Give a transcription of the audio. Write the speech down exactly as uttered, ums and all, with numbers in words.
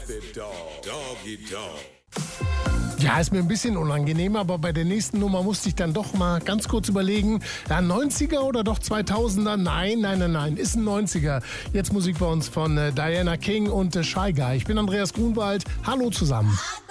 the dog. Doggy Dog. Ja, ist mir ein bisschen unangenehm, aber bei der nächsten Nummer musste ich dann doch mal ganz kurz überlegen, ja, neunziger oder doch zweitausender? Nein, nein, nein, nein, ist ein neunziger. Jetzt Musik bei uns von äh, Diana King und äh, Shy Guy. Ich bin Andreas Grunwald. Hallo zusammen.